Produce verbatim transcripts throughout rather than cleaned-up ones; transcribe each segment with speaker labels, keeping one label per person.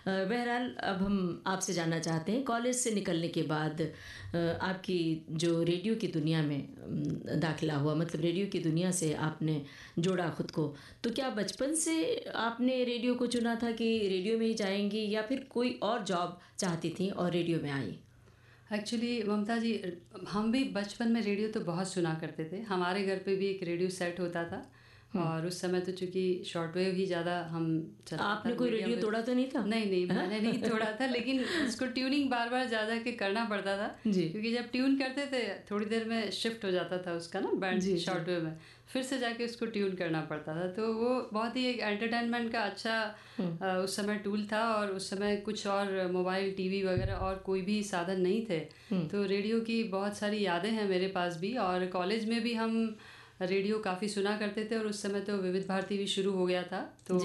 Speaker 1: बहरहाल अब हम आपसे जानना चाहते हैं, कॉलेज से निकलने के बाद आपकी जो रेडियो की दुनिया में दाखिला हुआ, मतलब रेडियो की दुनिया से आपने जोड़ा खुद को, तो क्या बचपन से आपने रेडियो को चुना था कि रेडियो में ही जाएंगी, या फिर कोई और जॉब चाहती थी और रेडियो में आई?
Speaker 2: एक्चुअली ममता जी, हम भी बचपन में रेडियो तो बहुत सुना करते थे। हमारे घर पे भी एक रेडियो सेट होता था, और उस समय तो चूंकि शॉर्टवेव ही ज़्यादा हम चलता था।
Speaker 1: आपने कोई रेडियो तोड़ा तो नहीं था?
Speaker 2: नहीं नहीं, मैंने नहीं तोड़ा था, लेकिन उसको ट्यूनिंग बार बार ज़्यादा के करना पड़ता था जी। क्योंकि जब ट्यून करते थे थोड़ी देर में शिफ्ट हो जाता था उसका ना बैंड शॉर्टवेव में, फिर से जाके उसको ट्यून करना पड़ता था। तो वो बहुत ही एक एंटरटेनमेंट का अच्छा उस समय टूल था, और उस समय कुछ और मोबाइल टीवी वगैरह और कोई भी साधन नहीं थे। तो रेडियो की बहुत सारी यादें हैं मेरे पास भी, और कॉलेज में भी हम रेडियो काफ़ी सुना करते थे, और उस समय तो विविध भारती भी शुरू हो गया था। तो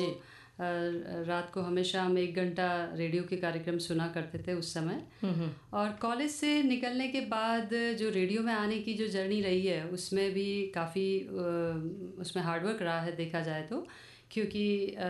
Speaker 2: रात को हमेशा हम एक घंटा रेडियो के कार्यक्रम सुना करते थे उस समय। और कॉलेज से निकलने के बाद जो रेडियो में आने की जो जर्नी रही है, उसमें भी काफ़ी उसमें हार्डवर्क रहा है देखा जाए तो, क्योंकि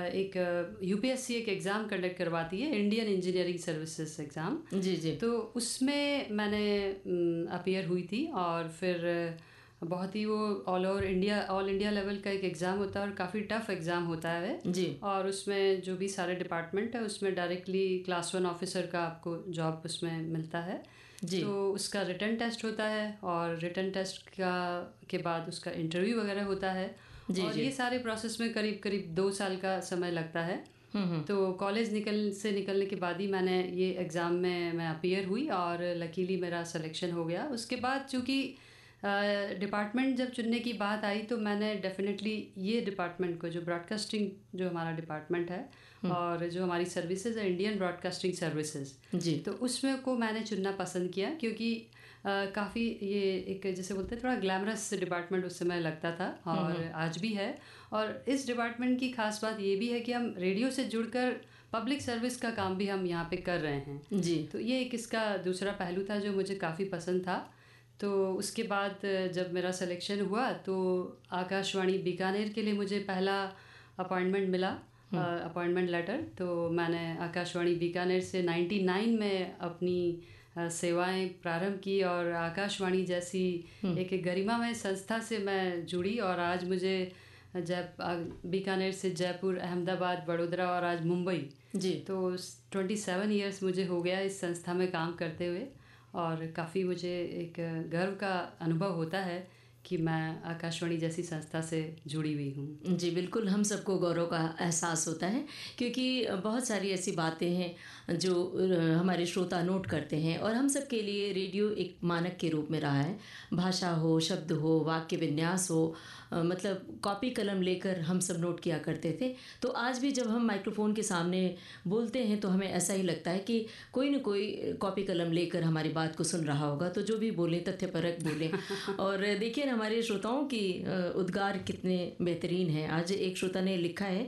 Speaker 2: एक यूपीएससी एक एग्ज़ाम कंडक्ट करवाती है, इंडियन इंजीनियरिंग सर्विसेज एग्ज़ाम जी जी। तो उसमें मैंने अपीयर हुई थी, और फिर बहुत ही वो all over India all India level का एक एग्ज़ाम होता है, और काफ़ी टफ एग्ज़ाम होता है जी। और उसमें जो भी सारे डिपार्टमेंट है उसमें डायरेक्टली क्लास वन ऑफिसर का आपको जॉब उसमें मिलता है जी। तो उसका रिटन टेस्ट होता है, और रिटन टेस्ट का के बाद उसका इंटरव्यू वगैरह होता है जी, और जी। ये सारे प्रोसेस में करीब करीब दो साल का समय लगता है। तो कॉलेज निकल से निकलने के बाद ही मैंने ये एग्ज़ाम में मैं अपीयर हुई, और लकीली मेरा सिलेक्शन हो गया। उसके बाद चूँकि डिपार्टमेंट uh, जब चुनने की बात आई, तो मैंने डेफिनेटली ये डिपार्टमेंट को, जो ब्रॉडकास्टिंग जो हमारा डिपार्टमेंट है और जो हमारी सर्विसेज है इंडियन ब्रॉडकास्टिंग सर्विसेज जी, तो उसमें को मैंने चुनना पसंद किया, क्योंकि uh, काफ़ी ये एक जैसे बोलते हैं थोड़ा ग्लैमरस डिपार्टमेंट उस समय लगता था, और आज भी है। और इस डिपार्टमेंट की खास बात ये भी है कि हम रेडियो से जुड़कर पब्लिक सर्विस का काम भी हम यहाँ पे कर रहे हैं जी। तो ये एक इसका दूसरा पहलू था जो मुझे काफ़ी पसंद था। तो उसके बाद जब मेरा सिलेक्शन हुआ, तो आकाशवाणी बीकानेर के लिए मुझे पहला अपॉइंटमेंट मिला, अपॉइंटमेंट लेटर। तो मैंने आकाशवाणी बीकानेर से निन्यानवे में अपनी सेवाएं प्रारंभ की, और आकाशवाणी जैसी एक गरिमामय संस्था से मैं जुड़ी, और आज मुझे जय बीकानेर से जयपुर, अहमदाबाद, बड़ोदरा और आज मुंबई जी, तो सत्ताईस इयर्स मुझे हो गया इस संस्था में काम करते हुए, और काफ़ी मुझे एक गर्व का अनुभव होता है कि मैं आकाशवाणी जैसी संस्था से जुड़ी हुई हूँ
Speaker 1: जी। बिल्कुल, हम सबको गौरव का एहसास होता है, क्योंकि बहुत सारी ऐसी बातें हैं जो हमारे श्रोता नोट करते हैं, और हम सब के लिए रेडियो एक मानक के रूप में रहा है। भाषा हो, शब्द हो, वाक्य विन्यास हो, मतलब कॉपी कलम लेकर हम सब नोट किया करते थे। तो आज भी जब हम माइक्रोफोन के सामने बोलते हैं तो हमें ऐसा ही लगता है कि कोई न कोई कॉपी कलम लेकर हमारी बात को सुन रहा होगा, तो जो भी बोलें तथ्यपरक बोलें। और देखिए हमारे श्रोताओं की उद्गार कितने बेहतरीन हैं। आज एक श्रोता ने लिखा है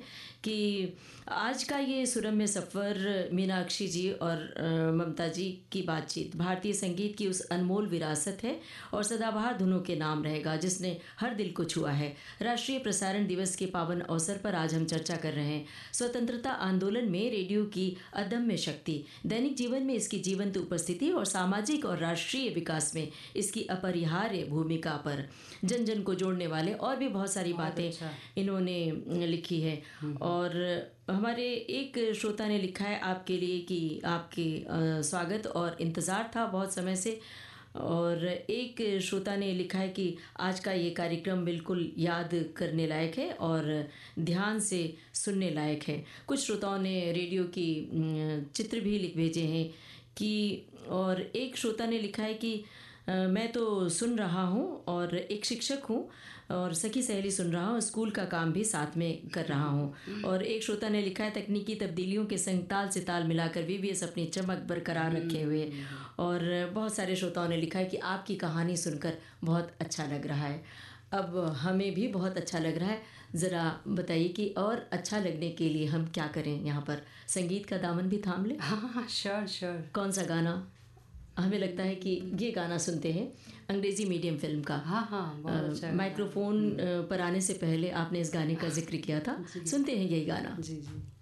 Speaker 1: कि आज का ये सुरम्य सफ़र मीनाक्षी जी और ममता जी की बातचीत भारतीय संगीत की उस अनमोल विरासत है, और सदाबहार धुनों के नाम रहेगा जिसने हर दिल को छुआ है। राष्ट्रीय प्रसारण दिवस के पावन अवसर पर आज हम चर्चा कर रहे हैं स्वतंत्रता आंदोलन में रेडियो की अदम्य शक्ति, दैनिक जीवन में इसकी जीवंत उपस्थिति, और सामाजिक और राष्ट्रीय विकास में इसकी अपरिहार्य भूमिका पर। जन जन को जोड़ने वाले और भी बहुत सारी बातें अच्छा। इन्होंने लिखी है। और हमारे एक श्रोता ने लिखा है आपके लिए कि आपके स्वागत और इंतज़ार था बहुत समय से। और एक श्रोता ने लिखा है कि आज का ये कार्यक्रम बिल्कुल याद करने लायक है और ध्यान से सुनने लायक है। कुछ श्रोताओं ने रेडियो की चित्र भी लिख भेजे हैं कि, और एक श्रोता ने लिखा है कि Uh, मैं तो सुन रहा हूँ और एक शिक्षक हूँ और सखी सहेली सुन रहा हूँ, स्कूल का काम भी साथ में कर रहा हूँ। और एक श्रोता ने लिखा है तकनीकी तब्दीलियों के संग ताल से ताल मिलाकर वीवीएस अपनी चमक बरकरार रखे हुए। और बहुत सारे श्रोताओं ने लिखा है कि आपकी कहानी सुनकर बहुत अच्छा लग रहा है। अब हमें भी बहुत अच्छा लग रहा है। ज़रा बताइए कि और अच्छा लगने के लिए हम क्या करें? यहाँ पर संगीत का दामन भी थाम लें।
Speaker 2: हाँ, श्योर श्योर।
Speaker 1: कौन सा गाना? हमें लगता है कि ये गाना सुनते हैं, अंग्रेज़ी मीडियम फिल्म का।
Speaker 2: हाँ हाँ, बहुत अच्छा।
Speaker 1: माइक्रोफोन पर आने से पहले आपने इस गाने का जिक्र किया था, सुनते हैं यही गाना।
Speaker 2: जी जी।